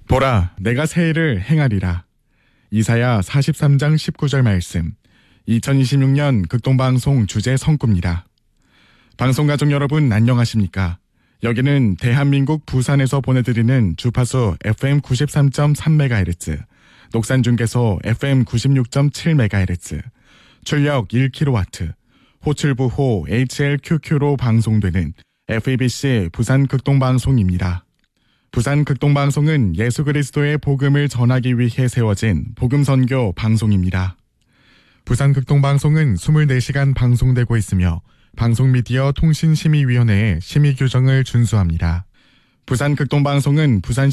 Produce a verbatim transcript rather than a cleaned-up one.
보라, 내가 새 일을 행하리라. 이사야 사십삼 장 십구 절 말씀. 이천이십육 년 극동방송 주제 성구입니다. 방송가족 여러분 안녕하십니까? 여기는 대한민국 부산에서 보내드리는 주파수 에프엠 구십삼 점 삼 메가헤르츠, 녹산중계소 에프엠 구십육 점 칠 메가헤르츠, 출력 일 킬로와트, 호출부호 에이치엘큐큐로 방송되는 에프이비씨 부산 극동방송입니다. 부산 극동방송은 예수 그리스도의 복음을 전하기 위해 세워진 복음선교 방송입니다. 부산 극동방송은 이십사 시간 방송되고 있으며 방송미디어 통신심의위원회의 심의규정을 준수합니다. 부산 극동방송은 부산